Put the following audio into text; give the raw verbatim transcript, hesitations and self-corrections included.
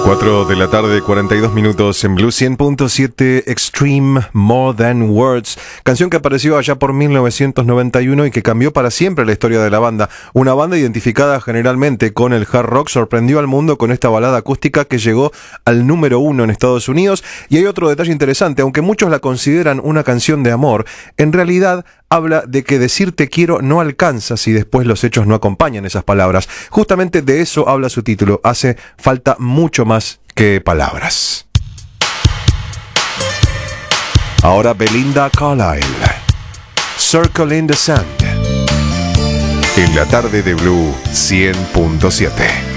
cuatro de la tarde, cuarenta y dos minutos en Blue cien punto siete. Extreme More Than Words, canción que apareció allá por mil novecientos noventa y uno y que cambió para siempre la historia de la banda. Una banda identificada generalmente con el hard rock sorprendió al mundo con esta balada acústica que llegó al número uno en Estados Unidos. Y hay otro detalle interesante: aunque muchos la consideran una canción de amor, en realidad habla de que decir te quiero no alcanza si después los hechos no acompañan esas palabras. Justamente de eso habla su título. Hace falta mucho más que palabras. Ahora Belinda Carlisle, Circle in the Sand, en la tarde de Blue cien punto siete.